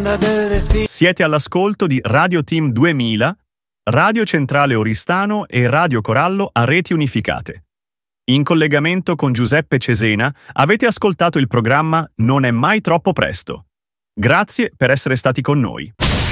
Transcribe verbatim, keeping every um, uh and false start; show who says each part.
Speaker 1: l'onda del destino.
Speaker 2: Siete all'ascolto di Radio Team duemila, Radio Centrale Oristano e Radio Corallo a reti unificate. In collegamento con Giuseppe Cesena avete ascoltato il programma Non è mai troppo presto. Grazie per essere stati con noi.